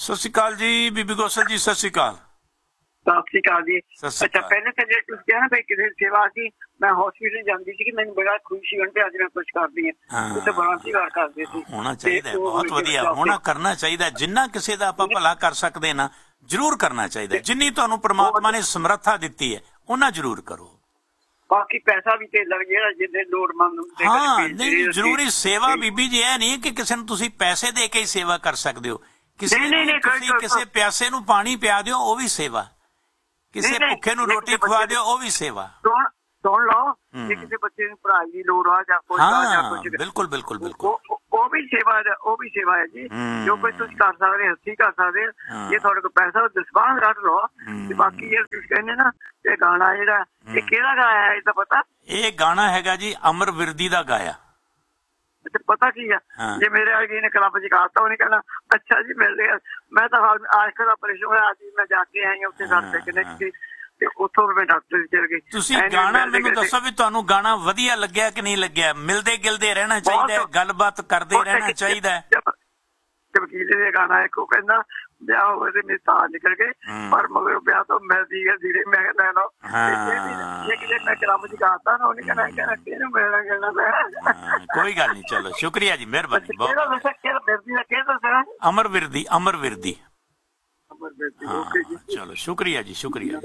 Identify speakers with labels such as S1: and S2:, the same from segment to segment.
S1: ਸਤਿ ਸ਼੍ਰੀ ਅਕਾਲ ਜੀ ਬੀਬੀ ਗੋਸਲ ਜੀ, ਸਤਿ ਸ਼੍ਰੀ ਅਕਾਲ।
S2: ਸਤਿ ਸ਼੍ਰੀ ਅਕਾਲ ਜੀ। ਅੱਛਾ, ਪਹਿਲੇ ਤਾਂ ਜੇ ਤੁਸੀਂ ਕਿਹਾ ਨਾ ਵੀ ਕਿਸੇ ਸੇਵਾ ਸੀ, ਮੈਂ ਹਸਪੀਟਲ ਜਾਂਦੀ ਸੀ ਕਿ ਮੈਨੂੰ ਬੜਾ ਖੁਸ਼ੀ ਹੁੰਦੀ, ਅੱਜ ਮੈਂ ਕੁਝ ਕਰਦੀ ਹਾਂ, ਉੱਥੇ ਬੜਾ ਸੇਵਾ ਕਰਦੇ ਸੀ।
S1: ਹੋਣਾ ਚਾਹੀਦਾ, ਬਹੁਤ ਵਧੀਆ ਹੋਣਾ, ਕਰਨਾ ਚਾਹੀਦਾ। ਜਿੰਨਾ ਕਿਸੇ ਦਾ ਆਪਾਂ ਭਲਾ ਕਰ ਸਕਦੇ ਨਾ, ਜ਼ਰੂਰ ਕਰਨਾ ਚਾਹੀਦਾ। ਜਿੰਨੀ ਤੁਹਾਨੂੰ ਪ੍ਰਮਾਤਮਾ ਨੇ ਸਮਰੱਥਾ ਦਿੱਤੀ ਹੈ ਉਹਨਾਂ ਜ਼ਰੂਰ ਕਰੋ।
S2: ਬਾਕੀ ਪੈਸਾ ਵੀ ਤੇ ਲੱਗ ਜਿਹੜਾ ਜਿਹਦੇ ਲੋੜਮੰਦ ਹੁੰਦੇ।
S1: ਹਾਂ, ਨਹੀਂ ਜ਼ਰੂਰੀ ਸੇਵਾ ਬੀਬੀ ਜੀ, ਇਹ ਨਹੀਂ ਕਿ ਕਿਸੇ ਨੂੰ ਤੁਸੀਂ ਪੈਸੇ ਦੇ ਕੇ ਹੀ ਸੇਵਾ ਕਰ ਸਕਦੇ ਹੋ। ਕਿਸੇ ਪਿਆਸੇ ਨੂੰ ਪਾਣੀ ਪਿਆ ਦਿਓ, ਉਹ ਵੀ ਸੇਵਾ। ਕਿਸੇ ਭੁੱਖੇ ਨੂੰ ਰੋਟੀ ਖਵਾ ਦਿਓ, ਉਹ ਵੀ ਸੇਵਾ।
S2: ਸੁਣ ਲਓ, ਜੇ ਕਿਸੇ ਬੱਚੇ ਨੂੰ ਪੜ੍ਹਾਈ ਦੀ ਲੋੜ ਆ ਜਾਂ ਕੁਝ
S1: ਬਿਲਕੁਲ ਬਿਲਕੁਲ ਬਿਲਕੁਲ,
S2: ਉਹ ਵੀ ਸੇਵਾ ਹੈ, ਉਹ ਵੀ ਸੇਵਾ ਹੈ ਜੀ। ਜੋ ਕੁਝ ਤੁਸੀਂ ਕਰ ਸਕਦੇ, ਹੱਥੀਂ ਕਰ ਸਕਦੇ। ਜੇ ਤੁਹਾਡੇ ਕੋਲ ਪੈਸਾ ਦਸਬਾਨ ਕੱਢ ਲਓ। ਤੇ ਬਾਕੀ ਇਹ ਤੁਸੀਂ ਕਹਿੰਦੇ ਨਾ, ਇਹ ਗਾਣਾ ਜਿਹੜਾ ਇਹ ਕਿਹੜਾ ਗਾਇਆ, ਇਹ ਤਾਂ ਪਤਾ? ਇਹ
S1: ਗਾਣਾ ਹੈਗਾ ਜੀ ਅਮਰ ਵਿਰਦੀ ਦਾ ਗਾਇਆ।
S2: ਪਤਾ ਕੀ ਆ, ਜੇ ਮੇਰੇ ਆਗੇ ਨੇ ਕਲੱਬ ਚ ਗਾਤਾ, ਉਹਨੇ ਕਹਿਣਾ ਅੱਛਾ ਜੀ ਮਿਲ ਰਿਹਾ। ਮੈਂ ਤਾਂ ਆਸ਼ਕ ਦਾ ਆਪਰੇਸ਼ਨ ਹੋਇਆ, ਅੱਜ ਮੈਂ ਜਾ ਕੇ ਆਈ ਉੱਥੇ ਕਰਦੇ ਕਿਨੇ, ਤੇ ਉੱਥੋਂ ਮੈਂ ਡਾਕਟਰ ਚਲ ਗਈ।
S1: ਤੁਸੀਂ ਗਾਣਾ ਮੈਨੂੰ ਦੱਸੋ ਵੀ ਤੁਹਾਨੂੰ ਗਾਣਾ ਵਧੀਆ ਲੱਗਿਆ ਕਿ ਨਹੀਂ ਲੱਗਿਆ? ਮਿਲਦੇ ਗਿਲਦੇ ਰਹਿਣਾ ਚਾਹੀਦਾ, ਗੱਲਬਾਤ ਕਰਦੇ ਰਹਿਣਾ ਚਾਹੀਦਾ।
S2: ਵਕੀਲ ਦੇ ਗਾਣਾ ਇੱਕ, ਉਹ ਕਹਿੰਦਾ ਵਿਆਹ ਹੋਏ ਤੇ ਮੇਰੇ ਤਾਰ ਨਿਕਲ ਗਏ, ਪਰ ਮਗਰ ਵਿਆਹ ਤੋਂ ਮਿਲਦੀ ਹੈ ਧੀਰੇ। ਮੈਂ ਕਹਿੰਦਾ ਮੈਂ ਕਲੱਬ ਚ ਗਾਤਾ ਨਾ, ਉਹਨੇ ਕਹਿਣਾ ਕਿਹਨੂੰ ਮਿਲਣਾ ਗਿਲਣਾ ਪੈਣਾ।
S1: ਕੋਈ ਗੱਲ ਨਹੀਂ, ਚਲੋ ਸ਼ੁਕਰੀਆ ਜੀ, ਮਿਹਰਬਾਨੀ। ਅਮਰ ਵਿਰਦੀ, ਅਮਰ ਵਿਰਦੀ। ਚਲੋ ਸ਼ੁਕਰੀਆ ਜੀ, ਸ਼ੁਕਰੀਆ।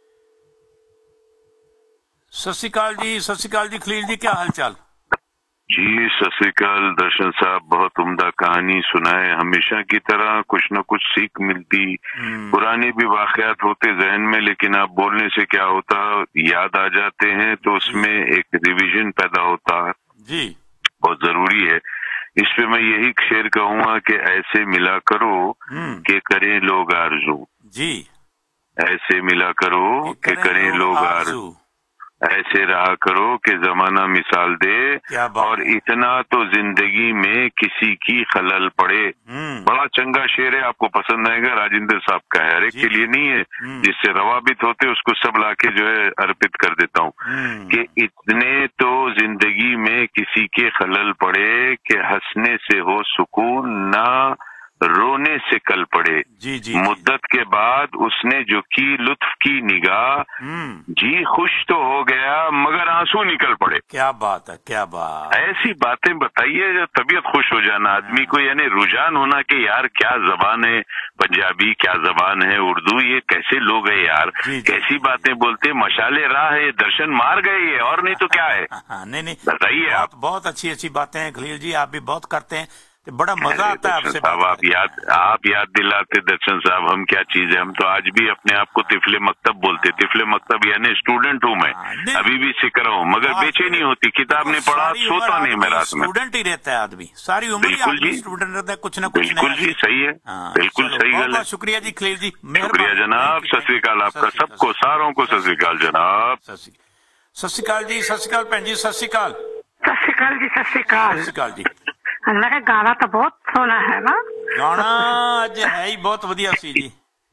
S1: ਸਤਿ ਸ਼੍ਰੀ ਅਕਾਲ ਜੀ, ਸਤਿ ਸ਼੍ਰੀ ਅਕਾਲ ਜੀ ਖਲੀਲ जी, क्या हाल चाल
S3: जी? सत श्री अकाल दर्शन साहब, बहुत उम्दा कहानी सुनाए। हमेशा की तरह कुछ न कुछ सीख मिलती। पुराने भी वाकयात होते जहन में, लेकिन आप बोलने से क्या होता, याद आ जाते हैं, तो उसमें एक रिवीजन पैदा होता
S1: जी,
S3: बहुत जरूरी है। इस पे मैं यही शेर कहूंगा कि ऐसे मिला करो कि करें लोग आरज़ू
S1: जी,
S3: ऐसे मिला करो कि करें लोग आरज़ू, ऐसे रहा करो कि जमाना मिसाल दे, और इतना तो जिंदगी में किसी की खलल पड़े। बड़ा चंगा शेर है, आपको पसंद आएगा। राजेंद्र साहब का है, हर एक के लिए नहीं है, जिससे रवाबित होते उसको सब लाके जो है अर्पित कर देता हूँ कि इतने तो जिंदगी में किसी के खलल पड़े कि हंसने से हो सुकून ना रोने से कल पड़े।
S1: जी जी,
S3: मुद्दत के बाद उसने जो की लुत्फ की निगाह, जी खुश तो हो गया मगर आंसू निकल पड़े।
S1: क्या बात है, क्या बात।
S3: ऐसी बातें बताइए जो तबीयत खुश हो जाना आदमी को, यानी रुझान होना कि यार क्या जबान है पंजाबी, क्या जबान है उर्दू, ये कैसे लोग है यार, कैसी बातें बोलते। मशाले राह है, दर्शन मार गए ये, और नहीं तो क्या है।
S1: नहीं
S3: बताइए आप।
S1: बहुत अच्छी अच्छी बातें हैं खलील जी, आप भी बहुत करते हैं, बड़ा मजा आता है आपसे।
S3: आप याद दिलाते दर्शन साहब, हम क्या चीज है। हम तो आज भी अपने आप को तिफले मकतब बोलते। तिफले मकतब यानी स्टूडेंट हूँ मैं, अभी भी सीख रहा हूँ, मगर बेचैनी होती। किताब ने पढ़ा, सोता नहीं मैं रात में।
S1: स्टूडेंट ही रहता है आदमी, सारी उम्र
S3: बिल्कुल जी,
S1: स्टूडेंट रहता है, कुछ न कुछ।
S3: बिल्कुल जी, सही है, बिल्कुल सही गल है।
S1: शुक्रिया जी खलील जी,
S3: शुक्रिया जनाब। सत श्री अकाल आपका सबको, सारों को सत श्री अकाल जनाब।
S1: सत श्री अकाल जी, सत श्री अकाल भैन जी, सत श्री अकाल।
S2: सत श्री अकाल जी, सत श्री अकाल।
S1: सत श्री अकाल जी।
S2: अल्लाह का गाना तो बहुत सोना है ना,
S1: गाना अज है ही बहुत वधिया सी जी।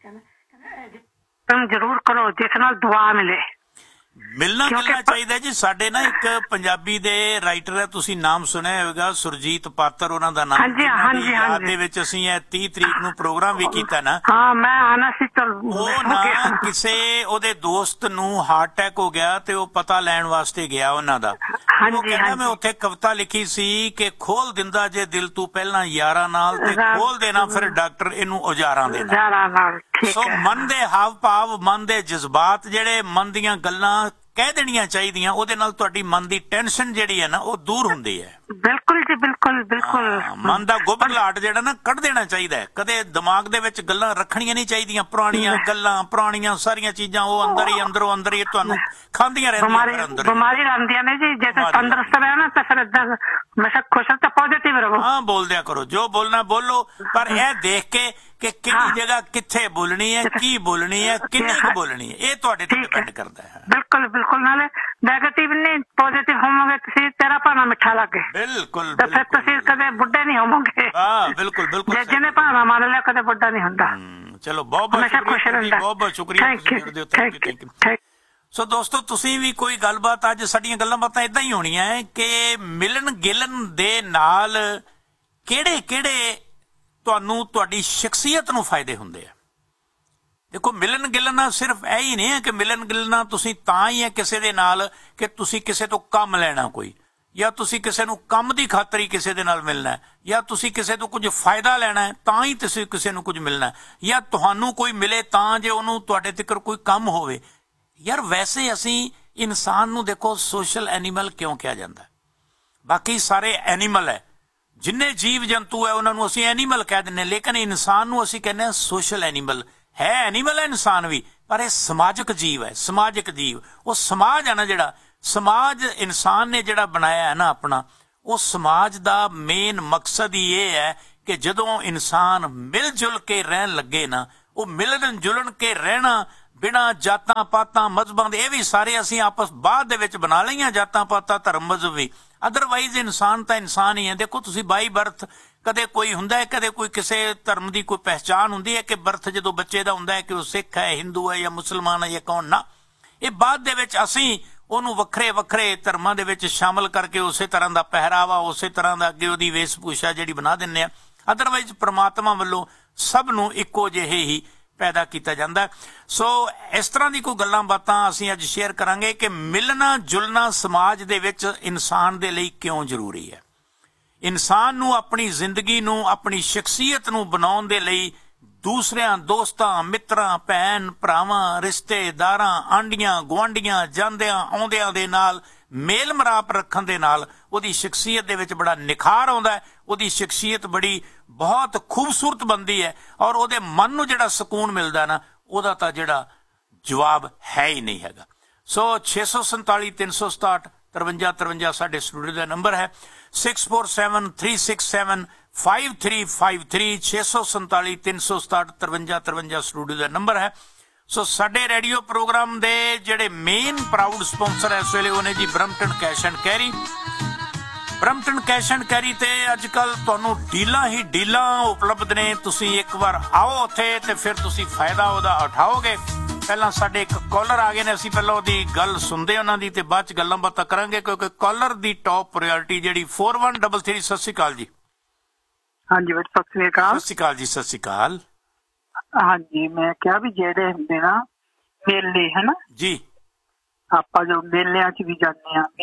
S2: तुम जरूर करो जिस नाल दुआ मिले।
S1: मिलना चाहिए जी। साडे ना एक पंजाबी दे राइटर है, तुसी नाम सुनिया होगा, सुरजीत पात्र उन्हां दा नाम।
S2: हां जी, हां जी, हां जी।
S1: दे विच असीं 30 तरीक नूं प्रोग्राम भी कीता ना।
S2: हां, मैं आना सी। चल
S1: ਉਹ ਨਾ ਕਿਸੇ ਉਹਦੇ ਦੋਸਤ ਨੂੰ ਹਾਰਟ ਅਟੈਕ ਹੋ ਗਿਆ ਤੇ ਉਹ ਪਤਾ ਲੈਣ ਵਾਸਤੇ ਗਿਆ ਉਹਨਾਂ ਦਾ। ਉਹ ਕਹਿੰਦਾ ਮੈਂ ਉੱਥੇ ਕਵਿਤਾ ਲਿਖੀ ਸੀ ਕਿ ਖੋਲ ਦਿੰਦਾ ਜੇ ਦਿਲ ਤੂੰ ਪਹਿਲਾਂ ਯਾਰਾਂ ਨਾਲ, ਤੇ ਖੋਲ ਦੇਣਾ ਫਿਰ ਡਾਕਟਰ ਇਹਨੂੰ ਔਜ਼ਾਰਾਂ ਦੇ ਨਾਲ। ਸੋ ਮਨ ਦੇ ਹਾਵ ਭਾਵ, ਮਨ ਦੇ ਜਜ਼ਬਾਤ, ਜਿਹੜੇ ਮਨ ਦੀਆਂ ਗੱਲਾਂ ਕਹਿ ਦੇਣੀਆਂ ਚਾਹੀਦੀਆਂ, ਉਹਦੇ ਨਾਲ ਤੁਹਾਡੀ ਮਨ ਦੀ ਟੈਨਸ਼ਨ ਜਿਹੜੀ ਹੈ ਨਾ ਉਹ ਦੂਰ ਹੁੰਦੀ ਹੈ।
S2: ਬਿਲਕੁਲ ਜੀ, ਬਿਲਕੁਲ ਬਿਲकुल।
S1: ਮਨ ਦਾ ਗੁਬਲਾਟ ਜਿਹੜਾ ਨਾ ਕੱਢ ਦੇਣਾ ਚਾਹੀਦਾ ਹੈ। ਕਦੇ ਦਿਮਾਗ ਦੇ ਵਿੱਚ ਗੱਲਾਂ ਰੱਖਣੀਆਂ ਨਹੀਂ ਚਾਹੀਦੀਆਂ, ਪੁਰਾਣੀਆਂ ਗੱਲਾਂ, ਪੁਰਾਣੀਆਂ ਸਾਰੀਆਂ ਚੀਜ਼ਾਂ ਉਹ ਅੰਦਰ ਹੀ ਅੰਦਰੋਂ ਅੰਦਰ ਹੀ ਤੁਹਾਨੂੰ ਖਾਂਦੀਆਂ ਰਹਿੰਦੀਆਂ।
S2: ਬਿਮਾਰੀ ਆਉਂਦੀਆਂ ਨੇ ਜੀ, ਜੇ ਤੰਦਰੁਸਤ ਰਹਿਣਾ ਤਾਂ ਫਿਰ ਏਦਾਂ ਹਮੇਸ਼ਾ ਖੁਸ਼ ਤੇ ਪੋਜ਼ਿਟਿਵ ਰਹੋ।
S1: ਹਾਂ, ਬੋਲਦਿਆ ਕਰੋ, ਜੋ ਬੋਲਣਾ ਬੋਲੋ, ਪਰ ਇਹ ਦੇਖ ਕੇ ਕਿ ਕਿਹੜੀ ਜਗ੍ਹਾ ਕਿੱਥੇ ਬੋਲਣੀ ਹੈ, ਕੀ ਬੋਲਣੀ ਹੈ, ਕਿੰਨੀ ਕੁ ਬੋਲਣੀ ਹੈ, ਇਹ ਤੁਹਾਡੇ ਤੇ ਡਿਪੈਂਡ ਕਰਦਾ ਹੈ।
S2: ਬਿਲਕੁਲ ਬਿਲकुल। ਨਾਲੇ ਨੈਗੇਟਿਵ ਨਹੀਂ, ਪੋਜ਼ਿਟਿਵ ਹੋਵੋਗੇ ਤੁਸੀਂ, ਤੇਰਾ ਭਾਣਾ ਮਿੱਠਾ ਲੱਗੇ।
S1: ਬਿਲਕੁਲ,
S2: ਤਾਂ ਫਿਰ ਤੁਸੀਂ ਕਦੇ ਬੁੱਢੇ ਨਹੀਂ ਹੋਵੋਗੇ।
S1: ਹਾਂ, ਬਿਲਕੁਲ ਬਿਲकुल।
S2: ਜਿਹਨੇ ਭਾਣਾ ਮੰਨ ਲਿਆ ਕਦੇ ਬੁੱਢਾ ਨਹੀਂ ਹੁੰਦਾ।
S1: ਚਲੋ ਬਹੁਤ ਬਹੁਤ ਸ਼ੁਕਰੀਆ, ਬਹੁਤ ਬਹੁਤ ਸ਼ੁਕਰੀਆ। Thank you. ਸੋ ਦੋਸਤੋ, ਤੁਸੀਂ ਵੀ ਕੋਈ ਗੱਲਬਾਤ, ਅੱਜ ਸਾਡੀਆਂ ਗੱਲਾਂ ਬਾਤਾਂ ਇਦਾਂ ਹੀ ਹੋਣੀਆਂ ਹੈ ਕਿ ਮਿਲਣ ਗਿਲਣ ਦੇ ਨਾਲ ਕਿਹੜੇ ਕਿਹੜੇ ਤੁਹਾਨੂੰ ਤੁਹਾਡੀ ਸ਼ਖਸੀਅਤ ਨੂੰ ਫਾਇਦੇ ਹੁੰਦੇ ਆ। ਦੇਖੋ ਮਿਲਣ ਗਿਲਣਾ ਸਿਰਫ ਇਹ ਹੀ ਨਹੀਂ ਹੈ ਕਿ ਮਿਲਣ ਗਿਲਣਾ ਤੁਸੀਂ ਤਾਂ ਹੀ ਹੈ ਕਿਸੇ ਦੇ ਨਾਲ ਕਿ ਤੁਸੀਂ ਕਿਸੇ ਤੋਂ ਕੰਮ ਲੈਣਾ ਕੋਈ, ਜਾਂ ਤੁਸੀਂ ਕਿਸੇ ਨੂੰ ਕੰਮ ਦੀ ਖਾਤਰ ਹੀ ਕਿਸੇ ਦੇ ਨਾਲ ਮਿਲਣਾ, ਜਾਂ ਤੁਸੀਂ ਕਿਸੇ ਤੋਂ ਕੁਝ ਫਾਇਦਾ ਲੈਣਾ ਤਾਂ ਹੀ ਤੁਸੀਂ ਕਿਸੇ ਨੂੰ ਕੁਝ ਮਿਲਣਾ, ਜਾਂ ਤੁਹਾਨੂੰ ਕੋਈ ਮਿਲੇ ਤਾਂ ਜੇ ਉਹਨੂੰ ਤੁਹਾਡੇ ਤੱਕ ਕੋਈ ਕੰਮ ਹੋਵੇ। ਯਾਰ ਵੈਸੇ ਅਸੀਂ ਇਨਸਾਨ ਨੂੰ ਦੇਖੋ ਸੋਸ਼ਲ ਐਨੀਮਲ ਕਿਉਂ ਕਿਹਾ ਜਾਂਦਾ? ਬਾਕੀ ਸਾਰੇ ਐਨੀਮਲ ਹੈ, ਜਿੰਨੇ ਜੀਵ ਜੰਤੂ ਹੈ ਉਹਨਾਂ ਨੂੰ ਅਸੀਂ ਐਨੀਮਲ ਕਹਿ ਦਿੰਦੇ, ਲੇਕਿਨ ਇਨਸਾਨ ਨੂੰ ਅਸੀਂ ਕਹਿੰਦੇ ਹਾਂ ਸੋਸ਼ਲ ਐਨੀਮਲ। ਹੈ ਐਨੀਮਲ ਹੈ ਇਨਸਾਨ ਵੀ, ਪਰ ਇਹ ਸਮਾਜਿਕ ਜੀਵ ਹੈ, ਸਮਾਜਿਕ ਜੀਵ। ਉਹ ਸਮਾਜ ਹੈ ਨਾ, ਜਿਹੜਾ ਸਮਾਜ ਇਨਸਾਨ ਨੇ ਜਿਹੜਾ ਬਣਾਇਆ ਹੈ ਨਾ ਆਪਣਾ, ਉਹ ਸਮਾਜ ਦਾ ਮੇਨ ਮਕਸਦ ਹੀ ਇਹ ਹੈ ਕਿ ਜਦੋਂ ਇਨਸਾਨ ਮਿਲ ਜੁਲ ਕੇ ਰਹਿਣ ਲੱਗੇ ਨਾ, ਉਹ ਮਿਲਣ ਜੁਲਣ ਕੇ ਰਹਿਣਾ ਬਿਨਾਂ ਜਾਤਾਂ ਪਾਤਾਂ ਮਜ਼ਹਬਾਂ ਦੇ, ਇਹ ਵੀ ਸਾਰੇ ਅਸੀਂ ਆਪਸ ਬਾਅਦ ਦੇ ਵਿੱਚ ਬਣਾ ਲਈਆਂ ਜਾਤਾਂ ਪਾਤਾਂ ਧਰਮ ਮਜ਼ਹਬ ਵੀ। ਅਦਰਵਾਈਜ਼ ਇਨਸਾਨ ਤਾਂ ਇਨਸਾਨ ਹੀ ਹੈ। ਦੇਖੋ ਤੁਸੀਂ ਬਾਈ ਬਰਥ ਕਦੇ ਕੋਈ ਹੁੰਦਾ ਹੈ, ਕਦੇ ਕੋਈ ਕਿਸੇ ਧਰਮ ਦੀ ਕੋਈ ਪਹਿਚਾਣ ਹੁੰਦੀ ਹੈ ਕਿ ਬਰਥ ਜਦੋਂ ਬੱਚੇ ਦਾ ਹੁੰਦਾ ਹੈ ਕਿ ਉਹ ਸਿੱਖ ਹੈ, ਹਿੰਦੂ ਹੈ ਜਾਂ ਮੁਸਲਮਾਨ ਹੈ ਜਾਂ ਕੌਣ ਨਾ, ਇਹ ਬਾਅਦ ਦੇ ਵਿੱਚ ਅਸੀਂ ਉਹਨੂੰ ਵੱਖਰੇ ਵੱਖਰੇ ਧਰਮਾਂ ਦੇ ਵਿੱਚ ਸ਼ਾਮਲ ਕਰਕੇ ਉਸੇ ਤਰ੍ਹਾਂ ਦਾ ਪਹਿਰਾਵਾ, ਉਸੇ ਤਰ੍ਹਾਂ ਦਾ ਅੱਗੇ ਉਹਦੀ ਵੇਸ਼ ਭੂਸ਼ਾ ਜਿਹੜੀ ਬਣਾ ਦਿੰਦੇ ਆ। ਅਦਰਵਾਈਜ਼ ਪ੍ਰਮਾਤਮਾ ਵੱਲੋਂ ਸਭ ਨੂੰ ਇੱਕੋ ਜਿਹੇ ਹੀ ਪੈਦਾ ਕੀਤਾ ਜਾਂਦਾ। ਸੋ ਇਸ ਤਰ੍ਹਾਂ ਦੀ ਕੋਈ ਗੱਲਾਂ ਬਾਤਾਂ ਅਸੀਂ ਅੱਜ ਸ਼ੇਅਰ ਕਰਾਂਗੇ ਕਿ ਮਿਲਣਾ ਜੁਲਣਾ ਸਮਾਜ ਦੇ ਵਿੱਚ ਇਨਸਾਨ ਦੇ ਲਈ ਕਿਉਂ ਜ਼ਰੂਰੀ ਹੈ। ਇਨਸਾਨ ਨੂੰ ਆਪਣੀ ਜ਼ਿੰਦਗੀ ਨੂੰ, ਆਪਣੀ ਸ਼ਖਸੀਅਤ ਨੂੰ ਬਣਾਉਣ ਦੇ ਲਈ ਦੂਸਰਿਆਂ ਦੋਸਤਾਂ ਮਿੱਤਰਾਂ ਭੈਣ ਭਰਾਵਾਂ ਰਿਸ਼ਤੇਦਾਰਾਂ ਆਂਢੀਆਂ ਗੁਆਂਢੀਆਂ ਜਾਂਦਿਆਂ ਆਉਂਦਿਆਂ ਦੇ ਨਾਲ ਮੇਲ ਮਿਲਾਪ ਰੱਖਣ ਦੇ ਨਾਲ ਉਹਦੀ ਸ਼ਖਸੀਅਤ ਦੇ ਵਿੱਚ ਬੜਾ ਨਿਖਾਰ ਆਉਂਦਾ ਹੈ, ਉਹਦੀ ਸ਼ਖਸੀਅਤ ਬੜੀ ਬਹੁਤ ਖੂਬਸੂਰਤ ਬਣਦੀ ਹੈ, ਔਰ ਉਹਦੇ ਮਨ ਨੂੰ ਜਿਹੜਾ ਸਕੂਨ ਮਿਲਦਾ ਨਾ, ਉਹਦਾ ਤਾਂ ਜਿਹੜਾ ਜਵਾਬ ਹੈ ਹੀ ਨਹੀਂ ਹੈਗਾ। ਸੋ 647 367 5353 ਸਾਡੇ ਸਟੂਡੀਓ ਦਾ ਨੰਬਰ ਹੈ। 647367 5353 647 367 5353 ਸਟੂਡੀਓ ਦਾ ਨੰਬਰ ਹੈ। ਸੋ ਸਾਡੇ ਰੇਡੀਓ ਪ੍ਰੋਗਰਾਮ ਦੇ ਜਿਹੜੇ ਮੇਨ ਪ੍ਰਾਊਡ ਸਪਾਂਸਰ ਇਸ ਵੇਲੇ ਉਹਨੇ ਜੀ Brampton cash and carry. Brampton cash and carry ਤੇ ਅੱਜ ਕੱਲ ਤੁਹਾਨੂੰ ਡੀਲਾਂ ਹੀ ਡੀਲਾਂ ਉਪਲਬਧ ਨੇ। ਤੁਸੀਂ ਇੱਕ ਵਾਰ ਆਓ ਉੱਥੇ ਤੇ ਫਿਰ ਤੁਸੀਂ ਫਾਇਦਾ ਉਹਦਾ ਉਠਾਓਗੇ। ਪਹਿਲਾਂ ਸਾਡੇ ਇੱਕ ਕਾਲਰ ਆ ਗਏ ਨੇ, ਅਸੀਂ ਪਹਿਲਾਂ ਉਹਦੀ ਗੱਲ ਸੁਣਦੇ ਉਹਨਾਂ ਦੀ ਤੇ ਬਾਅਦ ਚ ਗੱਲਾਂ ਬਾਤਾਂ ਕਰਾਂਗੇ, ਕਿਉਂਕਿ ਕਾਲਰ ਦੀ ਟੌਪ ਪ੍ਰਾਇੋਰਟੀ ਜਿਹੜੀ 4133। ਸਤਿ ਸ਼੍ਰੀ ਅਕਾਲ ਜੀ।
S2: ਹਾਂਜੀ ਬੇਟਾ ਸਤਿ ਸ਼੍ਰੀ ਅਕਾਲ।
S1: ਸਤਿ ਸ਼੍ਰੀ ਅਕਾਲ ਜੀ। ਸਤਿ ਸ਼੍ਰੀ ਅਕਾਲ।
S2: ਹਾਂਜੀ ਮੈਂ ਕਿਹਾ ਵੀ ਜਿਹੜੇ ਹੁੰਦੇ ਨਾ ਮੇਲੇ ਹਨਾ
S1: ਜੀ,
S2: ਆਪਾਂ ਜੋ ਮੇਲਿਆਂ ਚ ਵੀ ਜਾਂਦੇ ਆ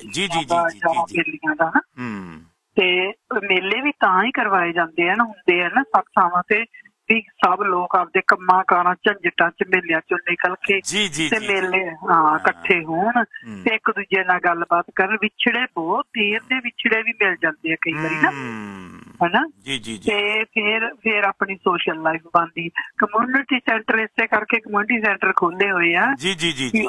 S2: ਮੇਲਿਆਂ ਦਾ ਤੇ ਮੇਲੇ ਵੀ ਤਾਂ ਹੀ ਕਰਵਾਏ ਜਾਂਦੇ ਆ ਨਾ, ਹੁੰਦੇ ਆ ਨਾ ਸਭ ਥਾਵਾਂ ਤੇ ਵੀ ਸਭ ਲੋਕ ਆਪਦੇ ਕੰਮਾਂ ਕਾਰਾਂ ਝੰਜਟਾਂ ਚ ਮੇਲਿਆਂ ਚੋਂ ਨਿਕਲ ਕੇ ਤੇ ਮੇਲੇ ਇਕੱਠੇ ਹੋਣ ਤੇ ਇੱਕ ਦੂਜੇ ਨਾਲ ਗੱਲਬਾਤ ਕਰਨ। ਵਿਛੜੇ ਬਹੁਤ ਦੇਰ ਦੇ ਵਿਛੜੇ ਵੀ ਮਿਲ ਜਾਂਦੇ ਆ ਕਈ ਵਾਰੀ ਨਾ ਹਨਾ। ਤੇ ਫਿਰ ਆਪਣੀ ਸੋਸ਼ਲ ਲਾਈਫ ਬਣਦੀ। ਕਮਿਊਨਿਟੀ ਸੈਂਟਰ ਇਸੇ ਕਰਕੇ ਕਮਿਊਨਿਟੀ ਸੈਂਟਰ ਖੋਲੇ ਹੋਏ ਆ ਵੀ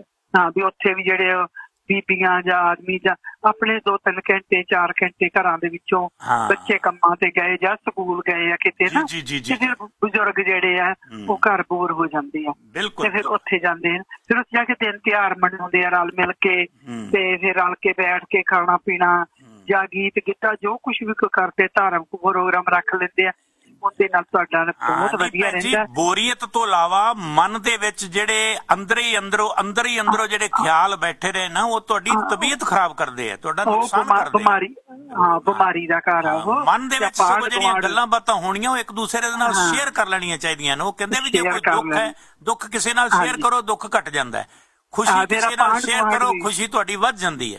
S2: ਉੱਥੇ ਵੀ ਜਿਹੜੇ ਬੀਬੀਆਂ ਜਾਂ ਆਦਮੀ ਜਾਂ ਆਪਣੇ 2-3 ਘੰਟੇ 4 ਘੰਟੇ ਘਰਾਂ ਦੇ ਵਿੱਚੋਂ ਬੱਚੇ ਕੰਮਾਂ ਤੇ ਗਏ ਜਾਂ ਸਕੂਲ ਗਏ ਆ ਕਿਤੇ ਨਾ, ਤੇ ਫਿਰ ਬਜ਼ੁਰਗ ਜਿਹੜੇ ਆ ਉਹ ਘਰ ਬੋਰ ਹੋ ਜਾਂਦੇ ਆ ਤੇ ਫਿਰ ਉੱਥੇ ਜਾਂਦੇ ਆ। ਫਿਰ ਉੱਥੇ ਜਾ ਕੇ ਦਿਨ ਤਿਉਹਾਰ ਮਨਾਉਂਦੇ ਆ ਰਲ ਮਿਲ ਕੇ, ਤੇ ਫਿਰ ਰਲ ਕੇ ਬੈਠ ਕੇ ਖਾਣਾ ਪੀਣਾ ਜਾਂ ਗੀਤ ਗਿੱਧਾ ਜੋ ਕੁਛ ਵੀ ਕਰਦੇ ਧਾਰਮਿਕ ਪ੍ਰੋਗਰਾਮ ਰੱਖ ਲੈਂਦੇ ਆ। ਉਹਦੇ ਨਾਲ ਤੁਹਾਡਾ ਬਹੁਤ ਵਧੀਆ ਰਹਿੰਦਾ।
S1: ਬੋਰੀਅਤ ਤੋਂ ਇਲਾਵਾ ਮਨ ਦੇ ਵਿੱਚ ਜਿਹੜੇ ਅੰਦਰ ਹੀ ਅੰਦਰੋਂ ਜਿਹੜੇ ਖਿਆਲ ਬੈਠੇ ਰਹੇ ਨਾ, ਉਹ ਤੁਹਾਡੀ ਤਬੀਅਤ ਖਰਾਬ ਕਰਦੇ ਆ, ਤੁਹਾਡਾ ਨੁਕਸਾਨ ਕਰਦੇ ਆ।
S2: ਬਿਮਾਰੀ ਦਾ ਘਰ ਆ ਉਹ।
S1: ਮਨ ਦੇ ਵਿੱਚ ਸਗੋਂ ਜਿਹੜੀਆਂ ਗੱਲਾਂ ਬਾਤਾਂ ਹੋਣੀਆਂ ਉਹ ਇੱਕ ਦੂਸਰੇ ਦੇ ਨਾਲ ਸ਼ੇਅਰ ਕਰ ਲੈਣੀਆਂ ਚਾਹੀਦੀਆਂ ਨੇ। ਉਹ ਕਹਿੰਦੇ ਵੀ ਜੇ ਕੋਈ ਦੁੱਖ ਹੈ, ਦੁੱਖ ਕਿਸੇ ਨਾਲ ਸ਼ੇਅਰ ਕਰੋ, ਦੁੱਖ ਘਟ ਜਾਂਦਾ ਹੈ। ਖੁਸ਼ੀ ਕਿਸੇ ਨਾਲ ਸ਼ੇਅਰ ਕਰੋ, ਖੁਸ਼ੀ ਤੁਹਾਡੀ ਵੱਧ ਜਾਂਦੀ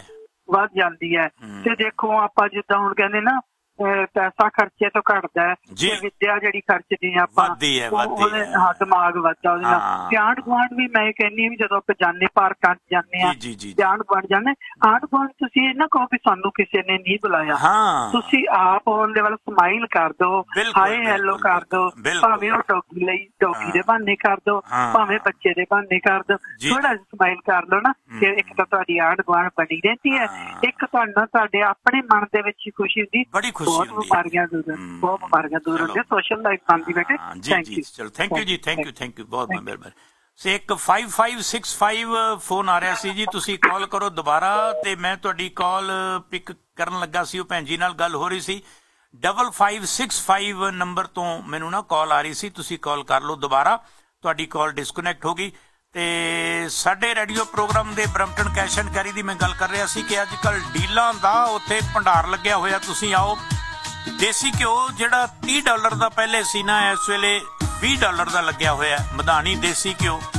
S1: ਹੈ।
S2: ਤੇ ਦੇਖੋ ਆਪਾਂ ਜਿੱਦਾਂ ਹੁਣ ਕਹਿੰਦੇ ਨਾ ਪੈਸਾ ਖਰਚੇ ਤੋਂ ਘਟਦਾ ਹੈ ਤੇ ਵਿਦਿਆ ਜਿਹੜੀ ਖਰਚਦੇ ਆ ਆਪਾਂ ਦਿਮਾਗ ਵੱਧਦਾ ਉਹਦੇ ਨਾਲ। ਆਂਢ ਗੁਆਂਢ ਵੀ ਮੈਂ ਕਹਿੰਦੀ ਹਾਂ ਵੀ ਜਦੋਂ ਆਪਾਂ ਜਾਂਦੇ ਪਾਰਕਾਂ ਚ ਜਾਂਦੇ ਆ ਤੇ ਆਂਢ ਗੁਆਂਢ ਜਾਂਦੇ, ਆਂਢ ਗੁਆਂਢ ਤੁਸੀਂ ਇਹ ਨਾ ਕਹੋ ਵੀ ਸਾਨੂੰ ਕਿਸੇ ਨੇ ਨਹੀਂ ਬੁਲਾਇਆ, ਤੁਸੀਂ ਆਪ ਉਹਦੇ ਵੱਲ ਸਮਾਈਲ ਕਰ ਦੋ, ਹਾਏ ਹੈਲੋ ਕਰ ਦੋ, ਭਾਵੇਂ ਉਹ ਡੌਗੀ ਲਈ ਡੌਗੀ ਦੇ ਬਹਾਨੇ ਕਰ ਦੋ, ਭਾਵੇਂ ਬੱਚੇ ਦੇ ਬਹਾਨੇ ਕਰ ਦੋ, ਥੋੜਾ ਜਿਹਾ ਸਮਾਈਲ ਕਰ ਲੋ ਨਾ। ਤੇ ਇੱਕ ਤਾਂ ਤੁਹਾਡੀ ਆਂਢ ਗੁਆਂਢ ਬਣੀ ਰਹਿੰਦੀ ਹੈ, ਇੱਕ ਤੁਹਾਨੂੰ ਤੁਹਾਡੇ ਆਪਣੇ ਮਨ ਦੇ ਵਿੱਚ ਖੁਸ਼ੀ ਹੁੰਦੀ, ਬਹੁਤ ਬਿਮਾਰੀਆਂ ਦੂਰ ਹੁੰਦੀਆਂ, ਸੋਸ਼ਲ ਲਾਈਫ ਬਣਦੀ ਬੇਟੇ।
S1: ਚਲੋ ਥੈਂਕ ਯੂ ਜੀ, ਥੈਂਕ ਯੂ ਬਹੁਤ ਮਿਹਰਬਾਨੀ। ਸੇ ਇੱਕ 5565 ਫੋਨ ਆ ਰਿਹਾ ਸੀ ਜੀ, ਤੁਸੀਂ ਕਾਲ ਕਰੋ ਦੁਬਾਰਾ। ਤੇ ਮੈਂ ਤੁਹਾਡੀ ਕਾਲ ਪਿਕ ਕਰਨ ਲੱਗਾ ਸੀ, ਉਹ ਭੈਣ ਜੀ ਨਾਲ ਗੱਲ ਹੋ ਰਹੀ ਸੀ। 5565 ਨੰਬਰ ਤੋਂ ਮੈਨੂੰ ਨਾ ਕਾਲ ਆ ਰਹੀ ਸੀ, ਤੁਸੀਂ ਕਾਲ ਕਰ ਲਓ ਦੁਬਾਰਾ, ਤੁਹਾਡੀ ਕਾਲ ਡਿਸਕਨੈਕਟ ਹੋ ਗਈ। ਤੇ ਸਾਡੇ ਰੇਡੀਓ ਪ੍ਰੋਗਰਾਮ ਦੇ ਬਰਮਟਨ ਕੈਸ਼ ਐਂਡ ਕੈਰੀ ਦੀ ਮੈਂ ਗੱਲ ਕਰ ਰਿਹਾ ਸੀ ਕਿ ਅੱਜ ਕੱਲ ਡੀਲਾਂ ਦਾ ਉੱਥੇ ਭੰਡਾਰ ਲੱਗਿਆ ਹੋਇਆ। ਤੁਸੀਂ ਆਓ ਦੇਸੀ ਘਿਓ ਜਿਹੜਾ $30 ਦਾ ਪਹਿਲੇ ਸੀ ਨਾ, ਇਸ ਵੇਲੇ $20 ਦਾ ਲੱਗਿਆ ਹੋਇਆ। ਮਧਾਣੀ ਦੇਸੀ ਘਿਓ